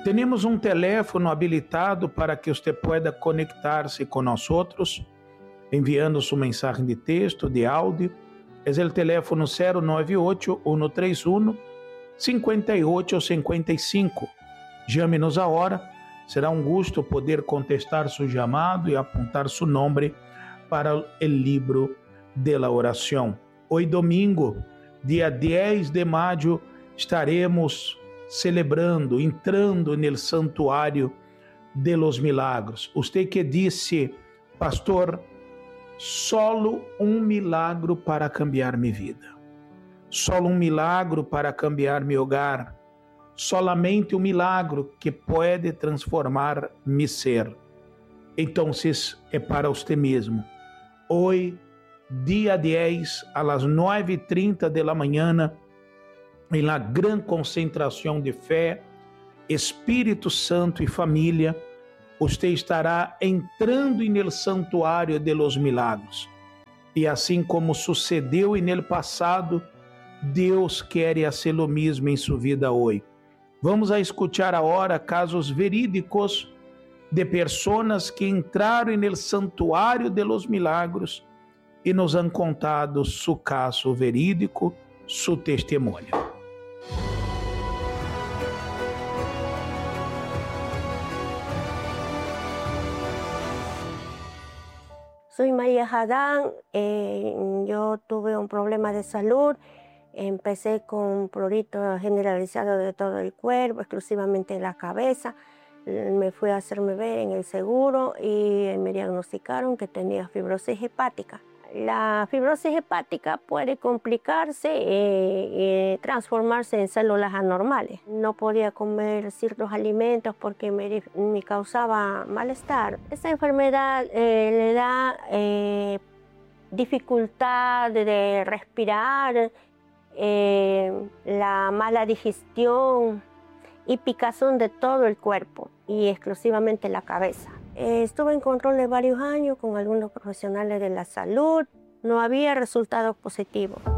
Temos um teléfono habilitado para que você pueda conectar-se com nós outros, enviando sua mensagem de texto, de áudio. É o teléfono 098-131-5855. Chame-nos a hora. Será um gosto poder contestar seu chamado e apontar seu nome para o livro de la oração. Hoje, domingo, dia 10 de maio, estaremos celebrando, entrando no santuário de los milagros. Você que disse, pastor, solo um milagro para cambiar minha vida. Solo um milagro para cambiar meu hogar. Solamente um milagro que pode transformar meu ser. Então, é para você mesmo. Hoje, dia 10, às 9h30 da manhã, em la gran concentração de fé, Espírito Santo e família, você estará entrando no santuário de los milagros. E assim como sucedeu no passado, Deus quer fazer o mesmo em sua vida hoje. Vamos a escutar agora casos verídicos de pessoas que entraram no santuário de los milagros e nos han contado seu caso verídico, seu testemunho. Soy María Jadán, yo tuve un problema de salud, empecé con prurito generalizado de todo el cuerpo, exclusivamente en la cabeza, me fui a hacerme ver en el seguro y me diagnosticaron que tenía fibrosis hepática. La fibrosis hepática puede complicarse y transformarse en células anormales. No podía comer ciertos alimentos porque me causaba malestar. Esta enfermedad le da dificultad de respirar, la mala digestión y picazón de todo el cuerpo y exclusivamente la cabeza. Estuve en control de varios años con algunos profesionales de la salud. No había resultados positivos.